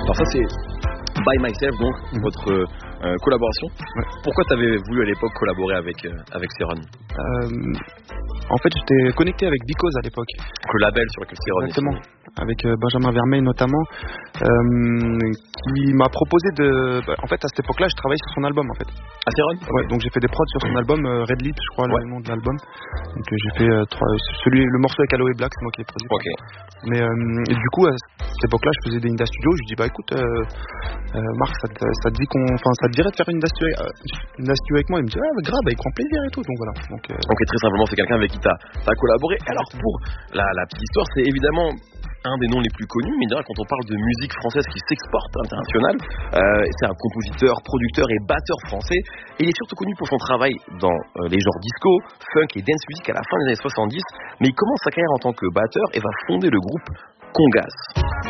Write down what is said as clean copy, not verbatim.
Alors ça c'est By Myself, donc votre collaboration. Ouais. Pourquoi tu avais voulu à l'époque collaborer avec Céron? En fait, j'étais connecté avec Because à l'époque. Le label sur lequel Céron est Exactement. signé. Avec Benjamin Vermeil notamment, qui m'a proposé de... En fait, à cette époque-là, je travaillais sur son album, en fait. Ah, Céron? Ouais, donc j'ai fait des prods sur son album, Red Lit, je crois, le nom de l'album. Donc j'ai fait le morceau avec Aloe Black, c'est moi qui l'ai produit. Ok. Mais et du coup, à cette époque-là, je faisais des Inda Studio. Je lui dis, bah écoute, Marc, ça te dit ça te dirait de faire une Inda Studio avec moi? Il me dit, ah, bah, grave, avec grand plaisir et tout. Donc voilà. Donc très simplement, c'est quelqu'un avec qui t'as collaboré. Alors pour la petite histoire, c'est évidemment un des noms les plus connus, mais d'ailleurs quand on parle de musique française qui s'exporte à l'international, c'est un compositeur, producteur et batteur français, et il est surtout connu pour son travail dans les genres disco, funk et dance music à la fin des années 70, mais il commence sa carrière en tant que batteur et va fonder le groupe Congas.